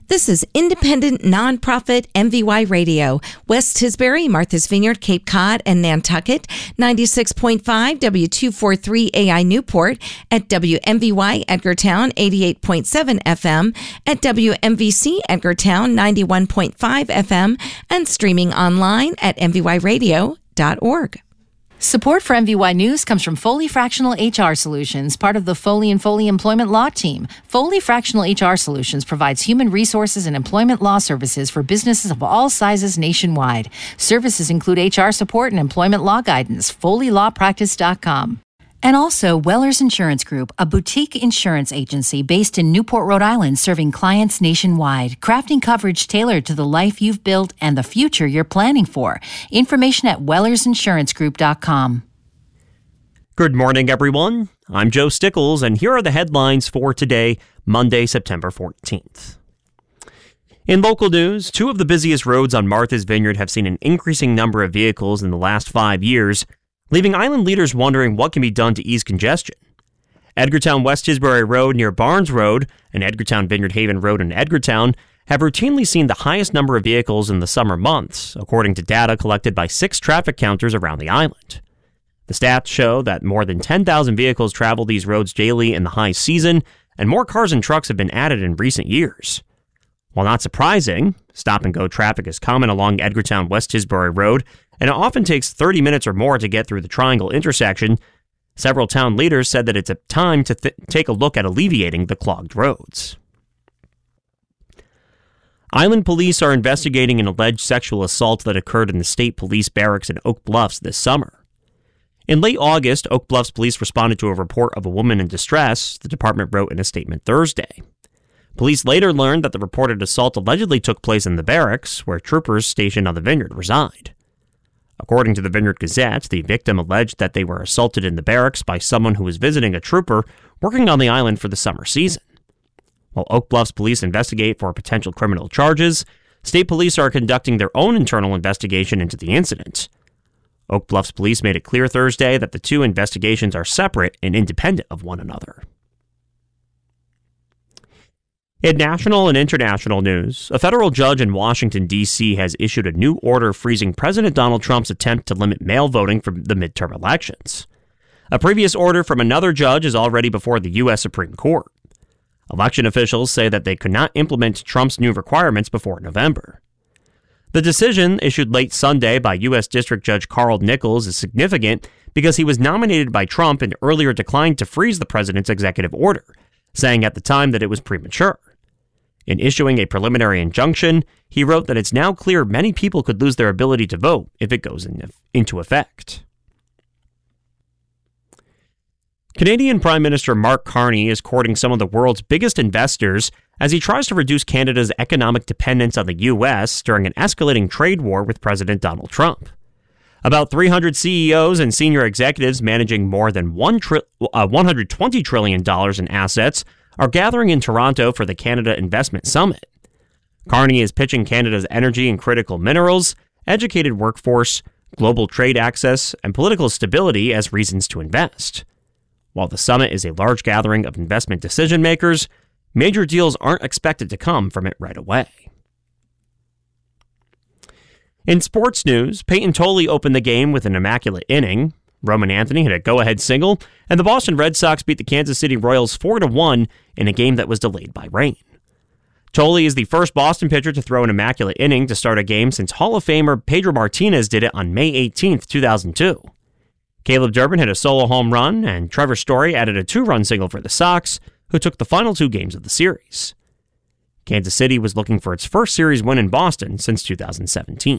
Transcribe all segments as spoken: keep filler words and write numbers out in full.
This is independent, nonprofit M V Y Radio. West Tisbury, Martha's Vineyard, Cape Cod, and Nantucket. ninety-six point five W two forty-three A I Newport. At W M V Y Edgartown, eighty-eight point seven F M. At W M V C Edgartown, ninety-one point five F M. And streaming online at m v y radio dot org. Support for M V Y News comes from Foley Fractional H R Solutions, part of the Foley and Foley Employment Law Team. Foley Fractional H R Solutions provides human resources and employment law services for businesses of all sizes nationwide. Services include H R support and employment law guidance. foley law practice dot com. And also Wellers Insurance Group, a boutique insurance agency based in Newport, Rhode Island, serving clients nationwide, crafting coverage tailored to the life you've built and the future you're planning for. Information at wellers insurance group dot com. Good morning, everyone. I'm Joe Stickles, and here are the headlines for today, Monday, September fourteenth. In local news, two of the busiest roads on Martha's Vineyard have seen an increasing number of vehicles in the last five years, leaving island leaders wondering what can be done to ease congestion. Edgartown West Tisbury Road near Barnes Road and Edgartown Vineyard Haven Road in Edgartown have routinely seen the highest number of vehicles in the summer months, according to data collected by six traffic counters around the island. The stats show that more than ten thousand vehicles travel these roads daily in the high season, and more cars and trucks have been added in recent years. While not surprising, stop-and-go traffic is common along Edgartown West Tisbury Road, and it often takes thirty minutes or more to get through the Triangle intersection. Several town leaders said that it's a time to th- take a look at alleviating the clogged roads. Island police are investigating an alleged sexual assault that occurred in the state police barracks in Oak Bluffs this summer. In late August, Oak Bluffs police responded to a report of a woman in distress, the department wrote in a statement Thursday. Police later learned that the reported assault allegedly took place in the barracks, where troopers stationed on the vineyard reside. According to the Vineyard Gazette, the victim alleged that they were assaulted in the barracks by someone who was visiting a trooper working on the island for the summer season. While Oak Bluffs police investigate for potential criminal charges, state police are conducting their own internal investigation into the incident. Oak Bluffs police made it clear Thursday that the two investigations are separate and independent of one another. In national and international news, a federal judge in Washington, D C has issued a new order freezing President Donald Trump's attempt to limit mail voting for the midterm elections. A previous order from another judge is already before the U S Supreme Court. Election officials say that they could not implement Trump's new requirements before November. The decision, issued late Sunday by U S District Judge Carl Nichols, is significant because he was nominated by Trump and earlier declined to freeze the president's executive order, saying at the time that it was premature. In issuing a preliminary injunction, he wrote that it's now clear many people could lose their ability to vote if it goes in, into effect. Canadian Prime Minister Mark Carney is courting some of the world's biggest investors as he tries to reduce Canada's economic dependence on the U S during an escalating trade war with President Donald Trump. About three hundred C E Os and senior executives managing more than one tri- uh, one hundred twenty trillion dollars in assets are gathering in Toronto for the Canada Investment Summit. Carney is pitching Canada's energy and critical minerals, educated workforce, global trade access, and political stability as reasons to invest. While the summit is a large gathering of investment decision makers, major deals aren't expected to come from it right away. In sports news, Peyton Tolley opened the game with an immaculate inning. Roman Anthony hit a go-ahead single, and the Boston Red Sox beat the Kansas City Royals four to one in a game that was delayed by rain. Tolley is the first Boston pitcher to throw an immaculate inning to start a game since Hall of Famer Pedro Martinez did it on May eighteenth, two thousand two. Caleb Durbin hit a solo home run, and Trevor Story added a two-run single for the Sox, who took the final two games of the series. Kansas City was looking for its first series win in Boston since two thousand seventeen.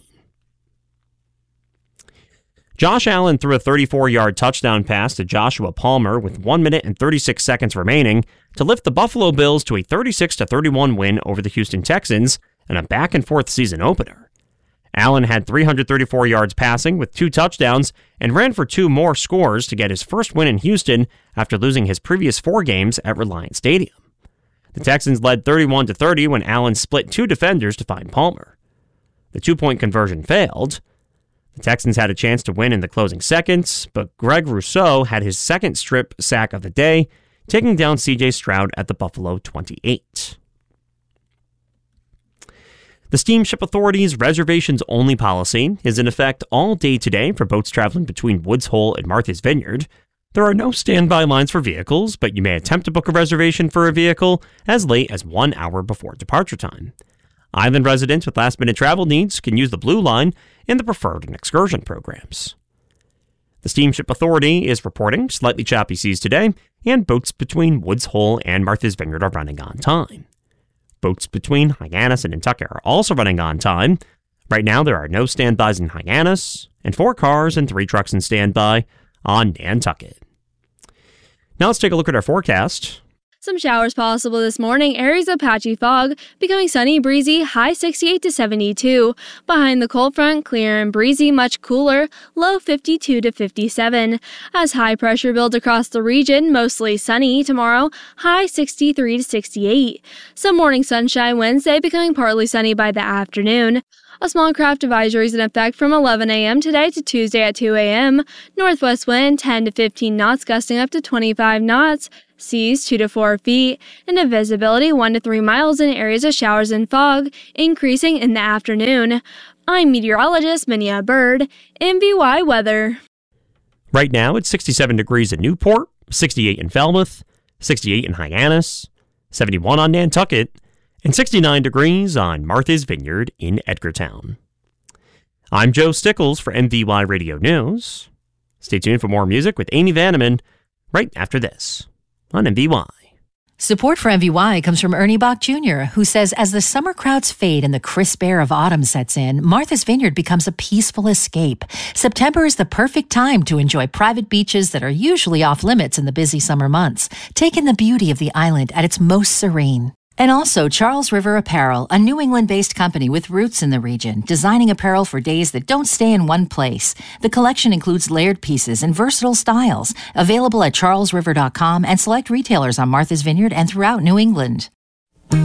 Josh Allen threw a thirty-four-yard touchdown pass to Joshua Palmer with one minute and thirty-six seconds remaining to lift the Buffalo Bills to a thirty-six to thirty-one win over the Houston Texans in a back-and-forth season opener. Allen had three hundred thirty-four yards passing with two touchdowns and ran for two more scores to get his first win in Houston after losing his previous four games at Reliant Stadium. The Texans led thirty-one to thirty when Allen split two defenders to find Palmer. The two-point conversion failed. The Texans had a chance to win in the closing seconds, but Greg Rousseau had his second strip sack of the day, taking down C J Stroud at the Buffalo twenty-eight. The Steamship Authority's reservations-only policy is in effect all day today for boats traveling between Woods Hole and Martha's Vineyard. There are no standby lines for vehicles, but you may attempt to book a reservation for a vehicle as late as one hour before departure time. Island residents with last-minute travel needs can use the Blue Line in the Preferred and Excursion programs. The Steamship Authority is reporting slightly choppy seas today, and boats between Woods Hole and Martha's Vineyard are running on time. Boats between Hyannis and Nantucket are also running on time. Right now, there are no standbys in Hyannis, and four cars and three trucks in standby on Nantucket. Now let's take a look at our forecast. Some showers possible this morning, areas of patchy fog, becoming sunny, breezy, high sixty-eight to seventy-two. Behind the cold front, clear and breezy, much cooler, low fifty-two to fifty-seven. As high pressure builds across the region, mostly sunny tomorrow, high sixty-three to sixty-eight. Some morning sunshine Wednesday, becoming partly sunny by the afternoon. A small craft advisory is in effect from eleven a.m. today to Tuesday at two a.m. Northwest wind ten to fifteen knots, gusting up to twenty-five knots. Seas two to four feet, and a visibility one to three miles in areas of showers and fog, increasing in the afternoon. I'm meteorologist Minya Bird, M V Y Weather. Right now, it's sixty-seven degrees in Newport, sixty-eight in Falmouth, sixty-eight in Hyannis, seventy-one on Nantucket, and sixty-nine degrees on Martha's Vineyard in Edgartown. I'm Joe Stickles for M V Y Radio News. Stay tuned for more music with Amy Vanneman right after this on M V Y. Support for M V Y comes from Ernie Bach Junior, who says as the summer crowds fade and the crisp air of autumn sets in, Martha's Vineyard becomes a peaceful escape. September is the perfect time to enjoy private beaches that are usually off limits in the busy summer months. Take in the beauty of the island at its most serene. And also Charles River Apparel, a New England-based company with roots in the region, designing apparel for days that don't stay in one place. The collection includes layered pieces and versatile styles, available at charles river dot com and select retailers on Martha's Vineyard and throughout New England.